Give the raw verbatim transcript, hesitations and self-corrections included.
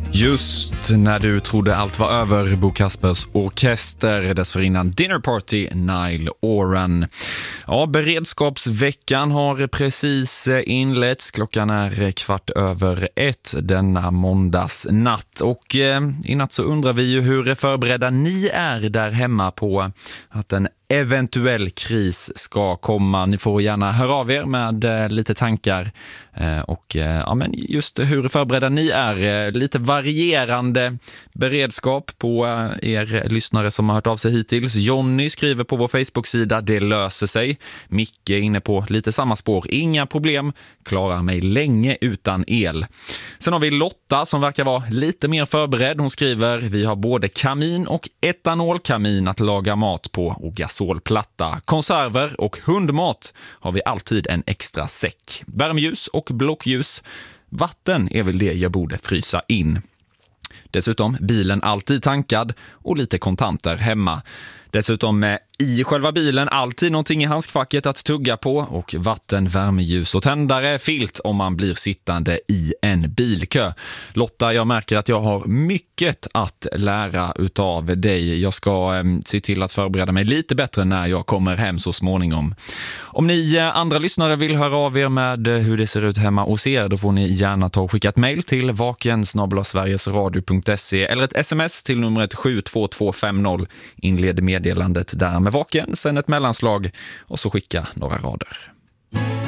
Just när du trodde allt var över, Bo Kaspers Orkester, dessförinnan Dinner Party, Nile Oran. Ja, beredskapsveckan har precis inletts. Klockan är kvart över ett denna måndagsnatt. Och eh, i natt så undrar vi ju hur förberedda ni är där hemma på att en eventuell kris ska komma. Ni får gärna höra av er med eh, lite tankar eh, och eh, ja, men just hur förberedda ni är. Eh, lite varierande beredskap på eh, er lyssnare som har hört av sig hittills. Jonny skriver på vår Facebook-sida: det löser sig. Micke är inne på lite samma spår. Inga problem, klarar mig länge utan el. Sen har vi Lotta som verkar vara lite mer förberedd. Hon skriver: vi har både kamin och etanolkamin att laga mat på och gasolplatta. Konserver och hundmat har vi alltid en extra säck. Värmljus och blockljus. Vatten är väl det jag borde frysa in. Dessutom bilen alltid tankad och lite kontanter hemma. Dessutom med i själva bilen alltid någonting i handskfacket att tugga på och vatten, värmeljus och tändare, filt om man blir sittande i en bilkö. Lotta, jag märker att jag har mycket att lära utav dig. Jag ska eh, se till att förbereda mig lite bättre när jag kommer hem så småningom. Om ni eh, andra lyssnare vill höra av er med hur det ser ut hemma hos er, då får ni gärna ta och skicka ett mejl till vaken snabel-a sverigesradio punkt se eller ett sms till numret sju två två fem noll. Inled meddelandet där med vaken, sen ett mellanslag och så skicka några rader.